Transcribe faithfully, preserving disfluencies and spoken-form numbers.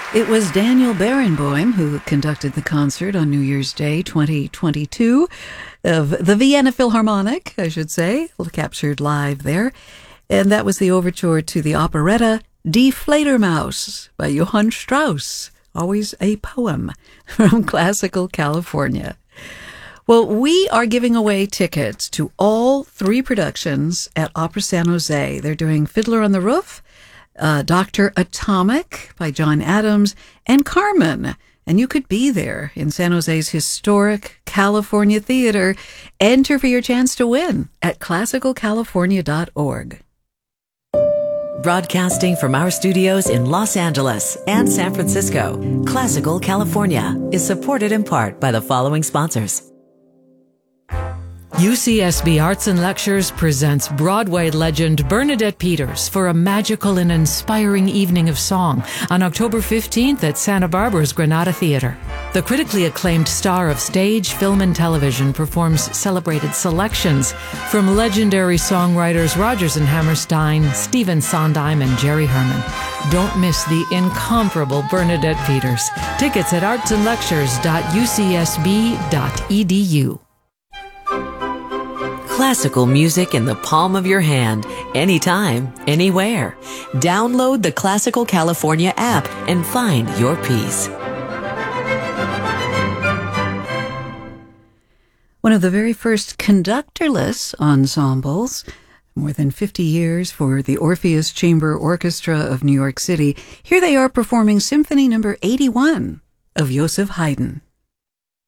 It was Daniel Barenboim who conducted the concert on New Year's Day twenty twenty-two of the Vienna Philharmonic, I should say, captured live there. And that was the overture to the operetta Die Fledermaus by Johann Strauss, always a poem from classical California. Well, we are giving away tickets to all three productions at Opera San Jose. They're doing Fiddler on the Roof, uh, Doctor Atomic by John Adams, and Carmen. And you could be there in San Jose's historic California Theater. Enter for your chance to win at classical california dot org. Broadcasting from our studios in Los Angeles and San Francisco, Classical California is supported in part by the following sponsors. U C S B Arts and Lectures presents Broadway legend Bernadette Peters for a magical and inspiring evening of song on October fifteenth at Santa Barbara's Granada Theater. The critically acclaimed star of stage, film, and television performs celebrated selections from legendary songwriters Rodgers and Hammerstein, Stephen Sondheim, and Jerry Herman. Don't miss the incomparable Bernadette Peters. Tickets at arts and lectures dot u c s b dot e d u. Classical music in the palm of your hand, anytime, anywhere. Download the Classical California app and find your peace. One of the very first conductorless ensembles, more than fifty years for the Orpheus Chamber Orchestra of New York City. Here they are performing Symphony Number eighty-one of Joseph Haydn.